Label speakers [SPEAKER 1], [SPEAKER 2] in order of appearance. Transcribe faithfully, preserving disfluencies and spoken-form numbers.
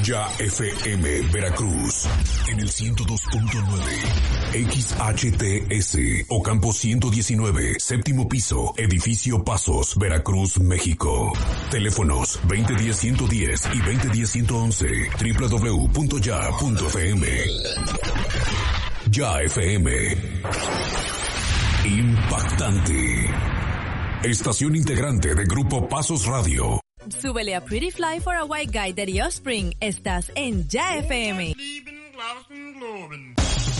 [SPEAKER 1] Ya F M Veracruz en el ciento dos punto nueve, X H T S Ocampo ciento diecinueve, séptimo piso, edificio Pasos, Veracruz, México. Teléfonos veinte diez ciento diez y veinte diez ciento once, doble u doble u doble u punto ya punto f m. Ya F M. Impactante. Estación integrante de Grupo Pasos Radio.
[SPEAKER 2] Súbele a Pretty Fly for a White Guy de The Offspring. Estás en Ya F M.